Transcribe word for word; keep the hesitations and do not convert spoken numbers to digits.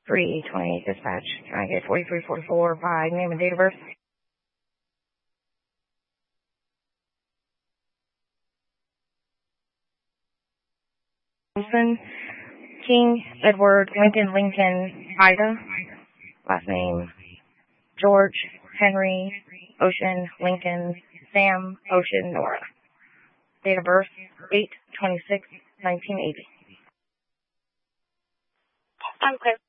three twenty-eight dispatch. Can I get forty-three forty-four by name and date of birth? Wilson, King, Edward, Lincoln, Lincoln, Ida. Last name, George, Henry, Ocean, Lincoln, Sam, Ocean, Nora. Date of birth, eight twenty-six nineteen eighty. I'm clear.